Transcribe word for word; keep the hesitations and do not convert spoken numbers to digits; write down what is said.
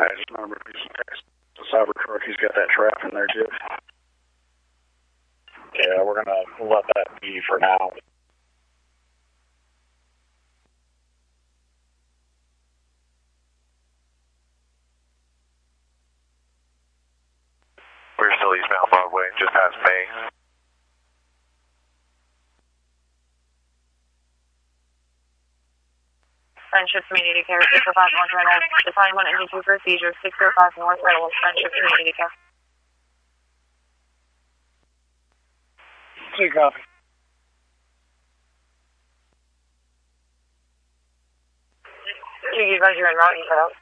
I just remember he's the Cybertruck. He's got that trap in there too. Yeah, we're gonna let that be for now. We're still eastbound Broadway, just past May. Friendship Community Care, six oh five North Reynolds, define one engine two for a seizure, six oh five North Reynolds, Friendship Community Care. Take copy. Do you guys are en route, you cut out?